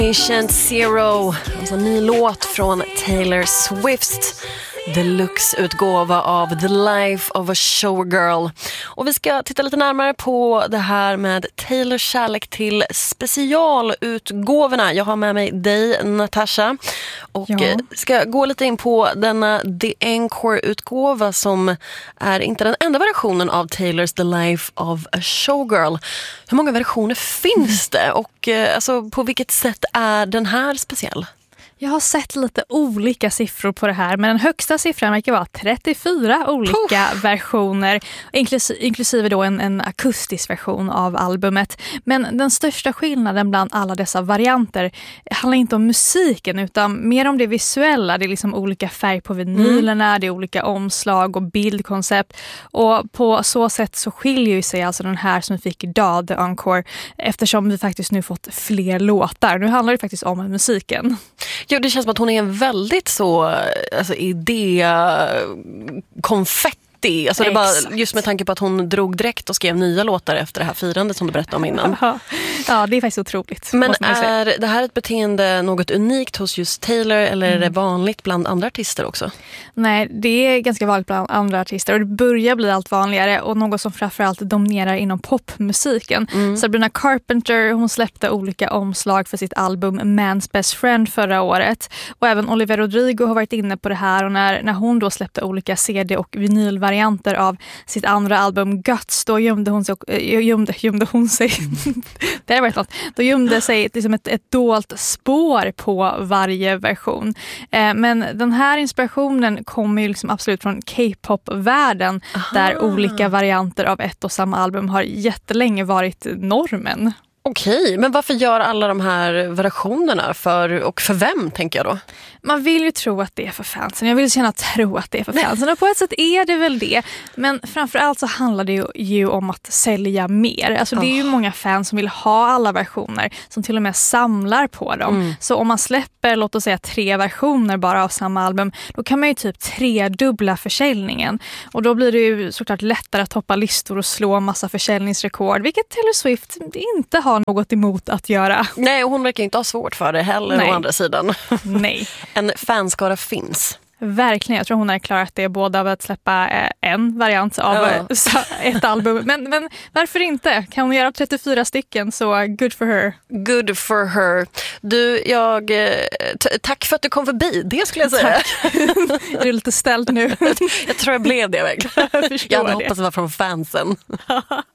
Patient Zero, alltså en ny låt från Taylor Swift. Deluxe-utgåva av The Life of a Showgirl. Och vi ska titta lite närmare på det här med Taylors kärlek till specialutgåvorna. Jag har med mig dig, Natasha, och ska gå lite in på denna The Encore-utgåva som är inte den enda versionen av Taylors The Life of a Showgirl. Hur många versioner finns det? Och alltså, på vilket sätt är den här speciell? Jag har sett lite olika siffror på det här, men den högsta siffran verkar vara 34 olika versioner, inklusive då en akustisk version av albumet. Men den största skillnaden bland alla dessa varianter handlar inte om musiken utan mer om det visuella. Det är liksom olika färg på vinylerna, det är olika omslag och bildkoncept. Och på så sätt så skiljer ju sig alltså den här som vi fick idag, The Encore, eftersom vi faktiskt nu fått fler låtar. Nu handlar det faktiskt om musiken. Jo, det känns som att hon är en väldigt så idé-konfetti. Alltså det är bara, just med tanke på att hon drog direkt och skrev nya låtar efter det här firandet som du berättade om innan. Ja, det är faktiskt otroligt. Men är det här ett beteende något unikt hos just Taylor eller är det vanligt bland andra artister också? Nej, det är ganska vanligt bland andra artister och det börjar bli allt vanligare och något som framförallt dominerar inom popmusiken. Sabrina Carpenter, hon släppte olika omslag för sitt album Man's Best Friend förra året och även Olivia Rodrigo har varit inne på det här och när hon då släppte olika CD- och vinylvarianter av sitt andra album Guts, då gömde hon sig det har varit något. Då gömde sig liksom ett dolt spår på varje version. Men den här inspirationen kommer ju liksom absolut från K-pop-världen där olika varianter av ett och samma album har jättelänge varit normen. Okej, men varför gör alla de här variationerna för vem, tänker jag då? Man vill ju tro att det är för fansen. Jag vill gärna tro att det är för fansen. Och på ett sätt är det väl det. Men framförallt så handlar det ju om att sälja mer. Alltså det är ju många fans som vill ha alla versioner. Som till och med samlar på dem. Så om man släpper, låt oss säga 3 versioner bara av samma album. Då kan man ju typ 3-dubbla försäljningen. Och då blir det ju såklart lättare att toppa listor och slå en massa försäljningsrekord. Vilket Taylor Swift inte har något emot att göra. Nej, och hon verkar inte ha svårt för det heller å andra sidan. Nej. En fanskara finns. Verkligen, jag tror hon har klarat det både av att släppa en variant av ett album. Men varför inte? Kan hon göra 34 stycken så good for her. Good for her. Du, tack för att du kom förbi, det skulle jag säga. Är du lite ställd nu? Jag tror jag blev det verkligen. Jag hade hoppats att det var från fansen.